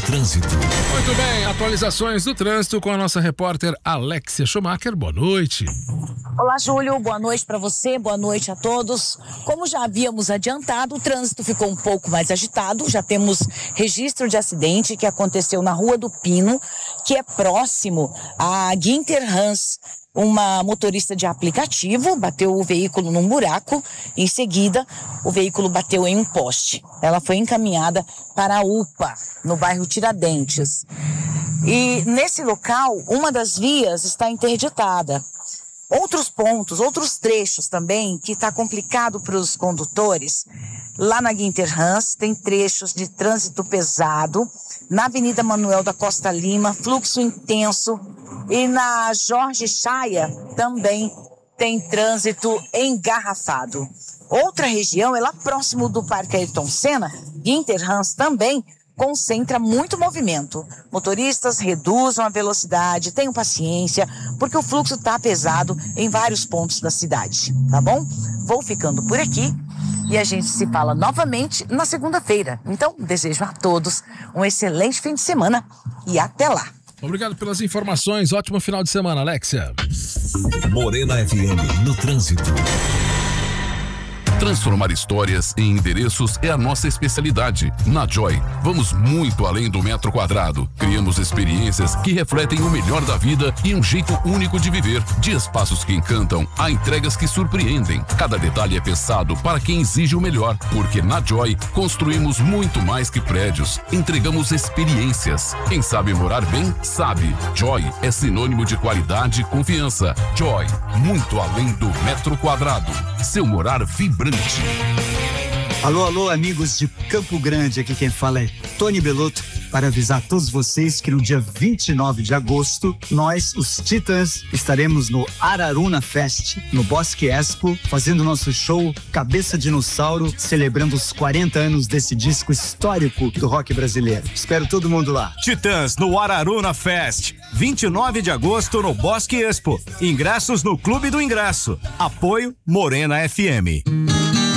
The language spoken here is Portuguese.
trânsito. Muito bem, atualizações do trânsito com a nossa repórter Alexia Schumacher. Boa noite. Olá, Júlio. Boa noite para você, boa noite a todos. Como já havíamos adiantado, o trânsito ficou um pouco mais agitado. Já temos registro de acidente que aconteceu na Rua do Pino, que é próximo a Ginter Hans. Uma motorista de aplicativo bateu o veículo num buraco. Em seguida, o veículo bateu em um poste. Ela foi encaminhada para a UPA, no bairro Tiradentes. E nesse local, uma das vias está interditada. Outros pontos, outros trechos também, que está complicado para os condutores. Lá na Ginter Hans tem trechos de trânsito pesado. Na Avenida Manuel da Costa Lima, fluxo intenso. E na Jorge Chaia também tem trânsito engarrafado. Outra região é lá próximo do Parque Ayrton Senna, Ginter Hans também concentra muito movimento. Motoristas reduzam a velocidade, tenham paciência, porque o fluxo está pesado em vários pontos da cidade, tá bom? Vou ficando por aqui e a gente se fala novamente na segunda-feira. Então, desejo a todos um excelente fim de semana e até lá. Obrigado pelas informações. Ótimo final de semana, Alexia. Morena FM no trânsito. Transformar histórias em endereços é a nossa especialidade. Na Joy, vamos muito além do metro quadrado. Criamos experiências que refletem o melhor da vida e um jeito único de viver. De espaços que encantam a entregas que surpreendem. Cada detalhe é pensado para quem exige o melhor, porque na Joy construímos muito mais que prédios. Entregamos experiências. Quem sabe morar bem, sabe. Joy é sinônimo de qualidade e confiança. Joy, muito além do metro quadrado. Seu morar vibrante. Alô, alô, amigos de Campo Grande, aqui quem fala é Tony Belotto, para avisar a todos vocês que no dia 29 de agosto, nós, os Titãs, estaremos no Araruna Fest, no Bosque Expo, fazendo nosso show Cabeça Dinossauro, celebrando os 40 anos desse disco histórico do rock brasileiro. Espero todo mundo lá. Titãs no Araruna Fest, 29 de agosto no Bosque Expo. Ingressos no Clube do Ingresso. Apoio Morena FM.